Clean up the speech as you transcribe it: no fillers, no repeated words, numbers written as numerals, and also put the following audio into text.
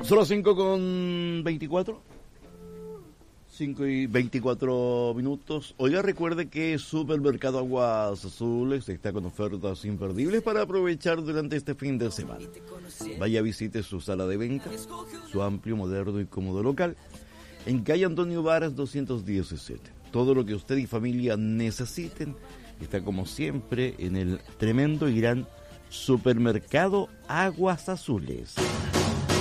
Son las 5:24. 5:24. Oiga, recuerde que Supermercado Aguas Azules está con ofertas imperdibles para aprovechar durante este fin de semana. Vaya, visite su sala de venta, su amplio, moderno y cómodo local, en calle Antonio Varas 217. Todo lo que usted y familia necesiten está, como siempre, en el tremendo y gran Supermercado Aguas Azules.